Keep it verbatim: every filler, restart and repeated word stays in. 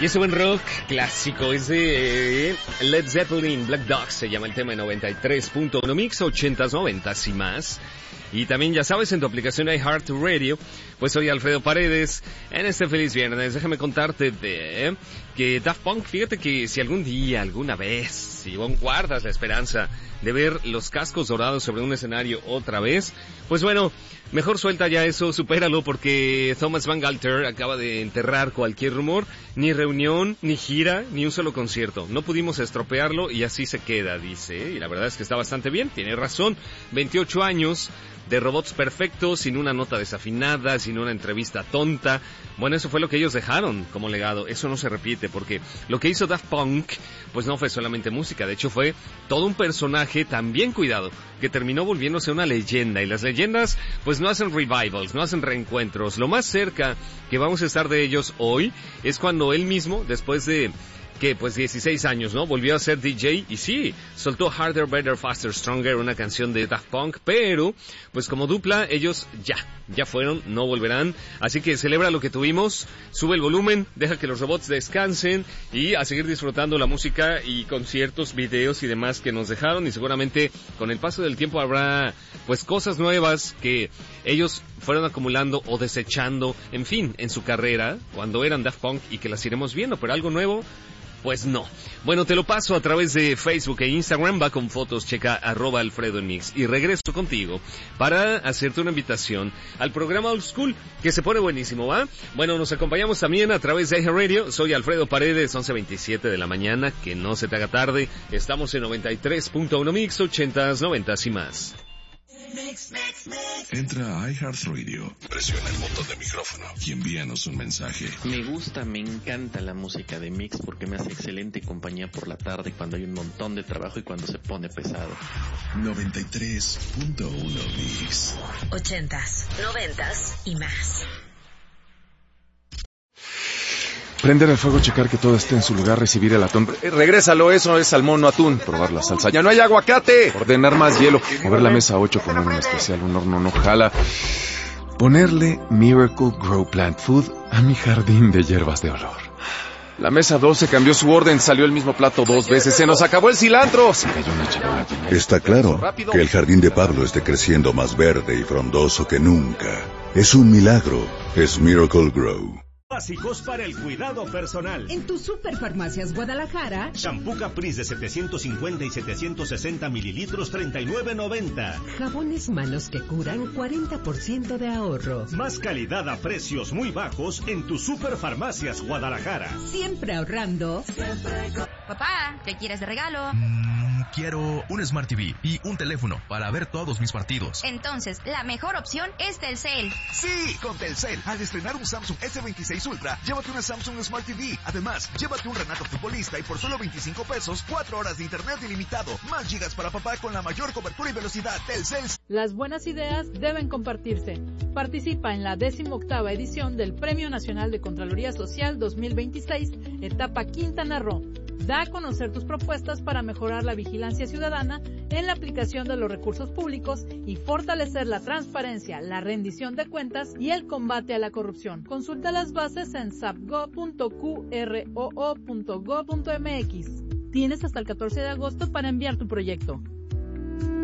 Y ese buen rock clásico es de Led Zeppelin, Black Dog, se llama el tema de noventa y tres punto uno Mix, ochentas, noventas y más. Y también, ya sabes, en tu aplicación iHeartRadio, pues soy Alfredo Paredes. En este feliz viernes, déjame contarte de que Daft Punk, fíjate que si algún día, alguna vez, si aún guardas la esperanza de ver los cascos dorados sobre un escenario otra vez, pues bueno, mejor suelta ya eso, supéralo, porque Thomas Van Galter acaba de enterrar cualquier rumor, ni reunión, ni gira, ni un solo concierto. No pudimos estropearlo y así se queda, dice, y la verdad es que está bastante bien, tiene razón, veintiocho años de robots perfectos, sin una nota desafinada, sin una entrevista tonta. Bueno, eso fue lo que ellos dejaron como legado. Eso no se repite, porque lo que hizo Daft Punk, pues no fue solamente música, de hecho fue todo un personaje tan bien cuidado, que terminó volviéndose una leyenda. Y las leyendas, pues no hacen revivals, no hacen reencuentros. Lo más cerca que vamos a estar de ellos hoy es cuando él mismo, después de que pues dieciséis años, ¿no? Volvió a ser D J y sí, soltó Harder, Better, Faster, Stronger, una canción de Daft Punk, pero pues como dupla ellos ya, ya fueron, no volverán, así que celebra lo que tuvimos, sube el volumen, deja que los robots descansen y a seguir disfrutando la música y conciertos, videos y demás que nos dejaron, y seguramente con el paso del tiempo habrá pues cosas nuevas que ellos fueron acumulando o desechando, en fin, en su carrera, cuando eran Daft Punk, y que las iremos viendo, pero algo nuevo, pues no. Bueno, te lo paso a través de Facebook e Instagram, va con fotos, checa arroba Alfredo en Mix, y regreso contigo para hacerte una invitación al programa Old School, que se pone buenísimo, ¿va? Bueno, nos acompañamos también a través de iHeartRadio, soy Alfredo Paredes, once veintisiete de la mañana, que no se te haga tarde, estamos en noventa y tres punto uno Mix, ochentas, noventas y más. Mix, mix, mix. Entra a iHeartRadio, presiona el botón de micrófono y envíanos un mensaje. Me gusta, me encanta la música de Mix porque me hace excelente compañía por la tarde cuando hay un montón de trabajo y cuando se pone pesado. noventa y tres punto uno Mix. Ochentas, noventas y más. Prender el fuego, checar que todo esté en su lugar, recibir el atún. Eh, regrésalo, eso es salmón, no atún. Probar la salsa. ¡Ya no hay aguacate! Ordenar más hielo. Mover la mesa ocho con un especial, un horno no jala. Ponerle Miracle Grow Plant Food a mi jardín de hierbas de olor. La mesa doce cambió su orden, salió el mismo plato dos veces. ¡Se nos acabó el cilantro! Se cayó una charola. Está claro que el jardín de Pablo esté creciendo más verde y frondoso que nunca. Es un milagro. Es Miracle Grow. Básicos para el cuidado personal. En tu Superfarmacias Guadalajara, shampoo Caprice de setecientos cincuenta y setecientos sesenta mililitros, treinta y nueve noventa. Jabones manos que curan, cuarenta por ciento de ahorro. Más calidad a precios muy bajos en tu Superfarmacias Guadalajara. Siempre ahorrando. Siempre con... Papá, ¿qué quieres de regalo? Mm, quiero un Smart T V y un teléfono para ver todos mis partidos. Entonces, la mejor opción es Telcel. Sí, con Telcel, al estrenar un Samsung S veintiséis Ultra, llévate una Samsung Smart T V. Además, llévate un Renato Futbolista y por solo veinticinco pesos, cuatro horas de internet ilimitado, más gigas para papá con la mayor cobertura y velocidad. Telcel. Las buenas ideas deben compartirse. Participa en la decimoctava edición del Premio Nacional de Contraloría Social dos mil veintiséis, etapa Quintana Roo. Da a conocer tus propuestas para mejorar la vigilancia ciudadana en la aplicación de los recursos públicos y fortalecer la transparencia, la rendición de cuentas y el combate a la corrupción. Consulta las bases en sapgo punto q r o o punto go punto m x. Tienes hasta el catorce de agosto para enviar tu proyecto.